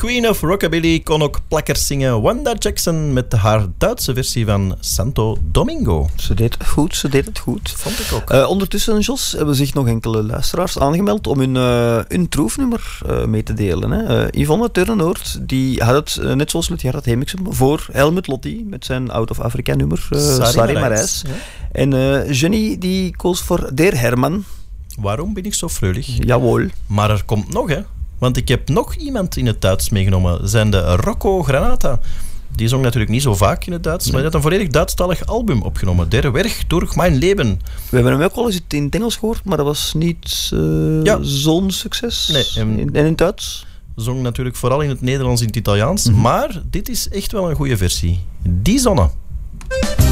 Queen of Rockabilly kon ook plakkers zingen. Wanda Jackson met haar Duitse versie van Santo Domingo. Ze deed het goed. Vond ik ook. Ondertussen, Jos, hebben zich nog enkele luisteraars aangemeld om hun troefnummer mee te delen. Hè. Yvonne Turnenoord, die had het, net zoals met Gerard Hemixem, voor Helmut Lotti met zijn Out of Africa nummer, Sari Marijs. Ja. En Jenny, die koos voor Der Herman. Waarom ben ik zo freudig? Jawohl. Maar er komt nog, hè. Want ik heb nog iemand in het Duits meegenomen. Zijn de Rocco Granata. Die zong natuurlijk niet zo vaak in het Duits, maar hij had een volledig Duitsstalig album opgenomen. Der Weg durch mein Leben. We hebben hem ook al eens in het Engels gehoord, maar dat was niet zo'n succes. Nee, en in het Duits? Zong natuurlijk vooral in het Nederlands en het Italiaans. Maar dit is echt wel een goede versie. Die zonne.